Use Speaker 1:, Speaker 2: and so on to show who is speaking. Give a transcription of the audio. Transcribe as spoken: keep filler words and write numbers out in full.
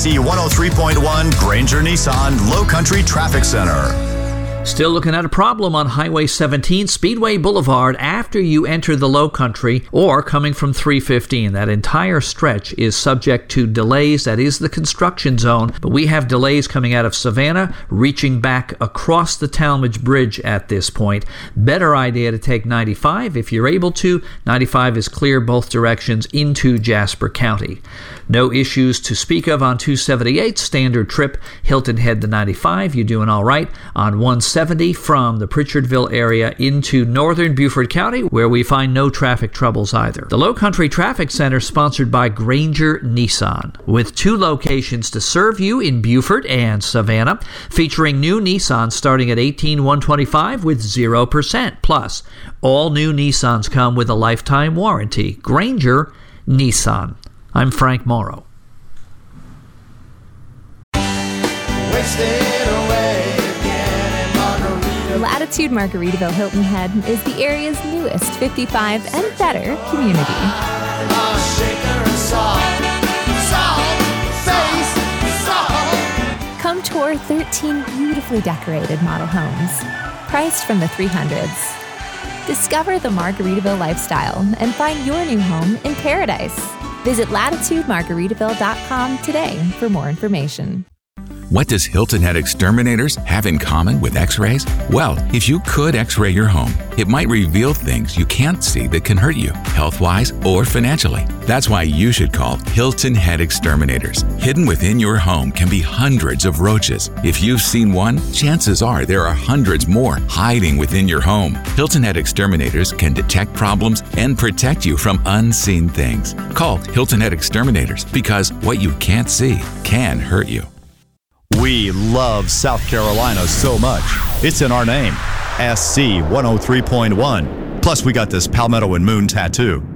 Speaker 1: C one oh three point one Granger Nissan Low Country Traffic Center.
Speaker 2: Still looking at a problem on Highway seventeen Speedway Boulevard after you enter the Low Country or coming from three fifteen. That entire stretch is subject to delays. That is the construction zone, but we have delays coming out of Savannah, reaching back across the Talmadge Bridge at this point. Better idea to take ninety-five if you're able to. ninety-five is clear both directions into Jasper County. No issues to speak of on two seventy-eight, standard trip, Hilton Head to ninety-five. You're doing all right on one seventy from the Pritchardville area into northern Beaufort County, where we find no traffic troubles either. The Low Country Traffic Center, sponsored by Granger Nissan, with two locations to serve you in Beaufort and Savannah, featuring new Nissans starting at eighteen thousand one hundred twenty-five dollars with zero percent. Plus, all new Nissans come with a lifetime warranty. Granger Nissan. I'm Frank Morrow.
Speaker 3: Wasted away again in Margaritaville.
Speaker 4: Latitude Margaritaville Hilton Head is the area's newest fifty-five and better community.
Speaker 3: A shaker and salt, salt, face, salt.
Speaker 4: Come tour thirteen beautifully decorated model homes, priced from the three hundreds. Discover the Margaritaville lifestyle and find your new home in paradise. Visit latitude margaritaville dot com today for more information.
Speaker 5: What does Hilton Head Exterminators have in common with X-rays? Well, if you could X-ray your home, it might reveal things you can't see that can hurt you, health-wise or financially. That's why you should call Hilton Head Exterminators. Hidden within your home can be hundreds of roaches. If you've seen one, chances are there are hundreds more hiding within your home. Hilton Head Exterminators can detect problems and protect you from unseen things. Call Hilton Head Exterminators because what you can't see can hurt you.
Speaker 1: We love South Carolina so much. It's in our name. S C one oh three point one. Plus, we got this Palmetto and Moon tattoo.